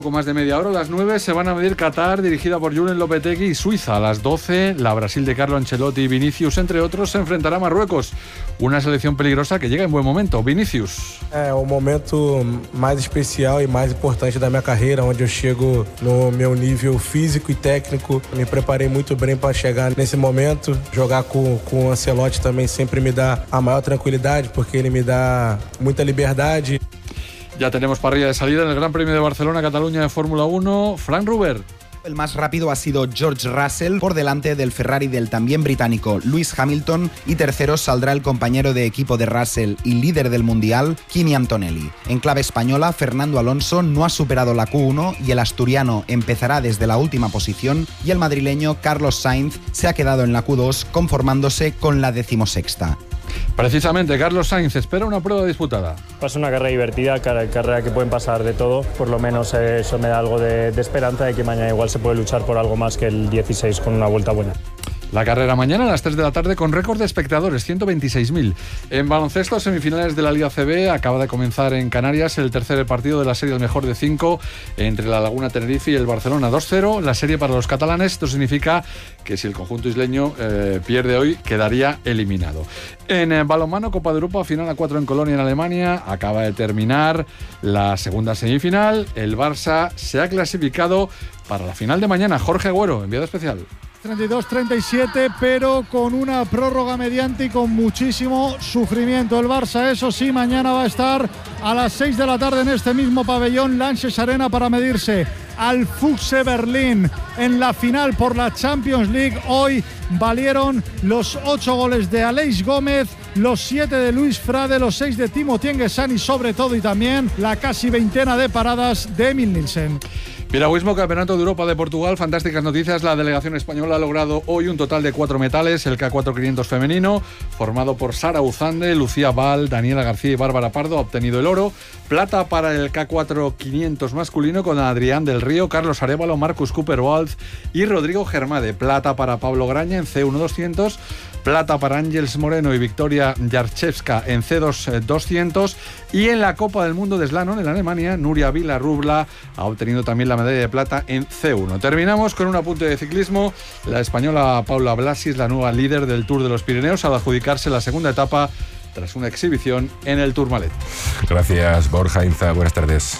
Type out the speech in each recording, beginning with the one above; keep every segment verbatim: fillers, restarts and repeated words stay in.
Poco más de media hora, a las nueve se van a medir Qatar, dirigida por Julen Lopetegui, y Suiza. A las doce, la Brasil de Carlo Ancelotti y Vinicius, entre otros, se enfrentará a Marruecos. Una selección peligrosa que llega en buen momento. Vinicius. É o momento mais especial e mais importante da minha carreira, onde eu chego no meu nível físico e técnico. Me preparei muito bem para chegar nesse momento. Jogar com, com o Ancelotti também sempre me dá a maior tranquilidade, porque ele me dá muita liberdade. Ya tenemos parrilla de salida en el Gran Premio de Barcelona, Cataluña de Fórmula uno. Frank Ruber. El más rápido ha sido George Russell, por delante del Ferrari del también británico Lewis Hamilton, y tercero saldrá el compañero de equipo de Russell y líder del Mundial, Kimi Antonelli. En clave española, Fernando Alonso no ha superado la Q uno y el asturiano empezará desde la última posición, y el madrileño Carlos Sainz se ha quedado en la Q dos, conformándose con la decimosexta. Precisamente, Carlos Sainz espera una prueba disputada. Va a ser una carrera divertida, carrera que pueden pasar de todo. Por lo menos eso me da algo de, de esperanza de que mañana igual se puede luchar por algo más que el dieciséis con una vuelta buena. La carrera mañana a las tres de la tarde con récord de espectadores, ciento veintiséis mil. En baloncesto, semifinales de la Liga C B, acaba de comenzar en Canarias el tercer partido de la serie del mejor de cinco entre la Laguna Tenerife y el Barcelona. dos cero, la serie para los catalanes. Esto significa que si el conjunto isleño eh, pierde hoy, quedaría eliminado. En eh, balonmano, Copa de Europa, final a cuatro en Colonia, en Alemania. Acaba de terminar la segunda semifinal. El Barça se ha clasificado para la final de mañana. Jorge Agüero, enviado especial. treinta y dos treinta y siete, pero con una prórroga mediante y con muchísimo sufrimiento. El Barça, eso sí, mañana va a estar a las seis de la tarde en este mismo pabellón Lanxess Arena para medirse al Füchse Berlín en la final por la Champions League. Hoy valieron los ocho goles de Aleix Gómez, los siete de Luis Frade, los seis de Timothy N'Guessan y sobre todo y también la casi veintena de paradas de Emil Nielsen. Piragüismo, Campeonato de Europa de Portugal, fantásticas noticias. La delegación española ha logrado hoy un total de cuatro metales. El K cuatro quinientos femenino, formado por Sara Uzande, Lucía Val, Daniela García y Bárbara Pardo, ha obtenido el oro. Plata para el K cuatro quinientos masculino con Adrián del Río, Carlos Arévalo, Marcus Cooper-Waltz y Rodrigo Germade. Plata para Pablo Graña en C uno doscientos. Plata para Ángels Moreno y Victoria Yarchevska en C dos doscientos. Y en la Copa del Mundo de Slalom en Alemania, Nuria Vila-Rubla ha obtenido también la medalla de plata en C uno. Terminamos con un apunte de ciclismo. La española Paula Blasi es la nueva líder del Tour de los Pirineos al adjudicarse la segunda etapa tras una exhibición en el Tourmalet. Gracias, Borja Inza. Buenas tardes.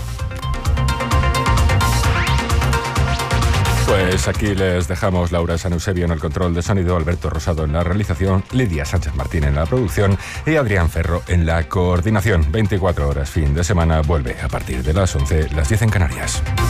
Pues aquí les dejamos. Laura San Eusebio en el control de sonido, Alberto Rosado en la realización, Lidia Sánchez Martín en la producción y Adrián Ferro en la coordinación. veinticuatro horas fin de semana vuelve a partir de las once, las diez en Canarias.